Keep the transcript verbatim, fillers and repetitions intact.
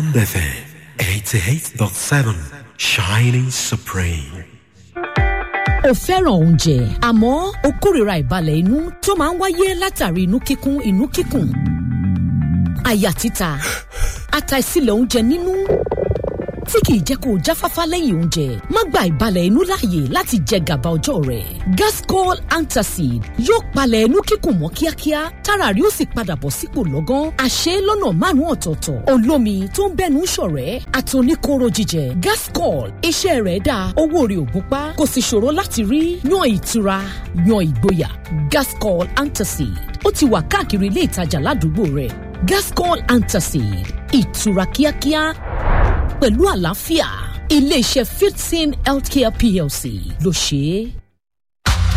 Bond F M eighty-eight point seven, shining supreme. O fẹ́ràn oúnjẹ àmọ́ o kórìíra ìbalẹ̀ inú tó máa ń wáyé látàrí inú kíkún inú kíkùn àyà títa àtàìsílẹ̀ oúnjẹ nínú tí kìí jẹ́ kó o jáfáfá lẹ́yìn oúnjẹ má gba ìbalẹ̀ inú láàyè láti jẹ gàba ọjọ́ rẹ̀ Gascol Antacid yóò palẹ̀ inú kíkùn mọ́ kíákíá tára rí ó sì padà bọ̀ sípò lọ́gán àṣẹ lọ́nà márùn-ún ọ̀tọ̀ọ̀tọ̀ olómi tó ń bẹ́nu ṣọ̀rẹ́ àtòníkóró jíjẹ Gascol iṣẹ́ rẹ̀ dáa owó rẹ̀ ò gúnpá kò sì ṣòro láti rí yan ìtura yan ìgboyà Gascol Antacid ó ti wà káàkiri ilé ìtajà ládùúgbò rẹ̀ Gascol Antacid ìtura kíákíá pẹ̀lú àlàáfíà iléeṣẹ́ Fifteen Healthcare P L C ló ṣe é.